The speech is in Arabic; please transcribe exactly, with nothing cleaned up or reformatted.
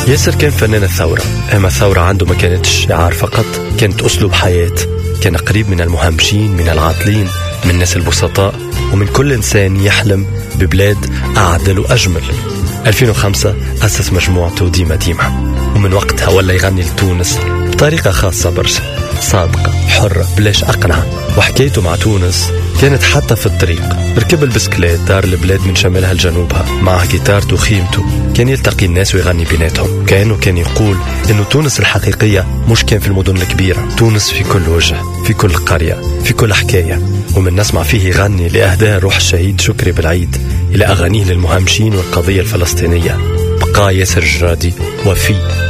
ياسر كان فنان الثورة، أما الثورة عنده ما كانتش شعار فقط، كانت أسلوب حياة. كان قريب من المهمشين، من العاطلين، من الناس البسطاء، ومن كل إنسان يحلم ببلاد أعدل وأجمل. ألفين وخمسة أسس مجموعته ديما ديما، ومن وقتها ولا يغني لتونس بطريقة خاصة برشا، صادقة حرة بلاش أقنعة. وحكايته مع تونس كانت حتى في الطريق، ركب البسكليت دار البلاد من شمالها لجنوبها معه جيتارته وخيمته، كان يلتقي الناس ويغني بيناتهم. كأنه كان يقول إنه تونس الحقيقية مش كان في المدن الكبيرة، تونس في كل وجه، في كل قرية، في كل حكاية. ومن نسمع فيه يغني لأهداء روح الشهيد شكري بالعيد إلى أغانيه للمهمشين والقضية الفلسطينية. بقى ياسر الجرادي وفي